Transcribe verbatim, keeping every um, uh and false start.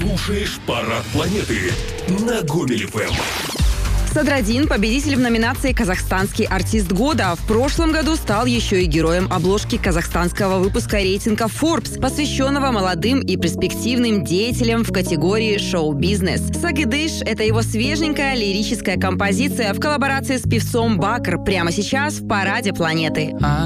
слушаешь «Парад планеты» на Гомель эф эм. Садраддин – победитель в номинации «Казахстанский артист года». В прошлом году стал еще и героем обложки казахстанского выпуска рейтинга Forbes, посвященного молодым и перспективным деятелям в категории шоу-бизнес. «Сагыдыш» – это его свеженькая лирическая композиция в коллаборации с певцом Бакр. Прямо сейчас в «Параде планеты».